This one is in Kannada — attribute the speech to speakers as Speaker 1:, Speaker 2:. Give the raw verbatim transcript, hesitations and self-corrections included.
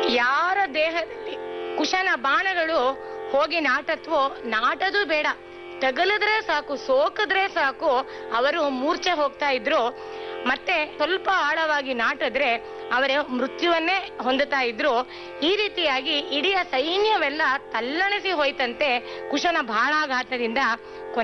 Speaker 1: ಯಾರ ದೇಹದಲ್ಲಿ ಕುಶನ ಬಾಣಗಳು ಹೋಗಿ ನಾಟತ್ವೋ, ನಾಟದು ಬೇಡ, ತಗಲಿದ್ರೆ ಸಾಕು, ಸೋಕಿದ್ರೆ ಸಾಕು, ಅವರು ಮೂರ್ಛೆ ಹೋಗ್ತಾ ಇದ್ರು. ಮತ್ತೆ ಸ್ವಲ್ಪ ಆಳವಾಗಿ ನಾಟಿದ್ರೆ ಅವರ ಮೃತ್ಯುವನ್ನೇ ಹೊಂದುತ್ತಾ ಇದ್ರು. ಈ ರೀತಿಯಾಗಿ ಇಡೀ ಸೈನ್ಯವೆಲ್ಲ ತಲ್ಲಣಿಸಿ ಹೋಯ್ತಂತೆ ಕುಶನ ಬಾಣಾಘಾತದಿಂದ.